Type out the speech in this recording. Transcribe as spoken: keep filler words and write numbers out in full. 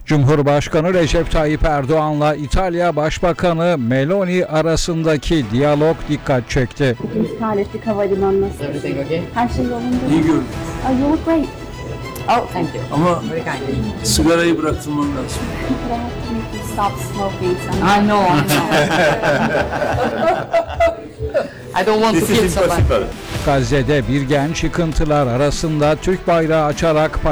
Cumhurbaşkanı Recep Tayyip Erdoğan'la İtalya Başbakanı Meloni arasındaki diyalog dikkat çekti. İptal ettik havalimanına. Everything okay? Her şey yolunda. İyi gördüm. Oh, you look great. Oh, thank you. Ama Very kind. sigarayı bıraktırman lazım. But I have to make you stop smoking. So I know, I know. I don't want to kill somebody. Gazze'de bir genç yıkıntılar arasında Türk bayrağı açarak